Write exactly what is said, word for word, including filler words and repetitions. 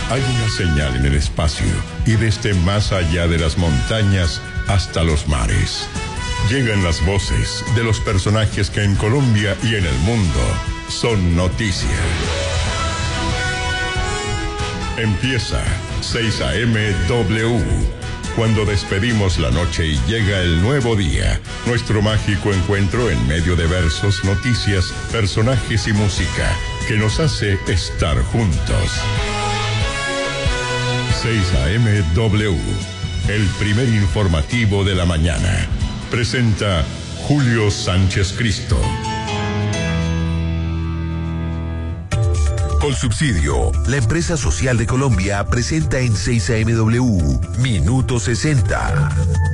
Hay una señal en el espacio y desde más allá de las montañas hasta los mares. Llegan las voces de los personajes que en Colombia y en el mundo son noticia. Empieza seis A M W. Cuando despedimos la noche y llega el nuevo día, nuestro mágico encuentro en medio de versos, noticias, personajes y música que nos hace estar juntos. seis A M W, el primer informativo de la mañana. Presenta Julio Sánchez Cristo. Colsubsidio, la empresa social de Colombia, presenta en seis A M W Minuto sesenta.